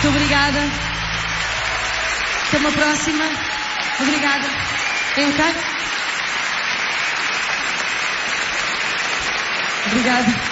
Muito obrigada. Até uma próxima. Obrigada. Vem cá. Obrigada.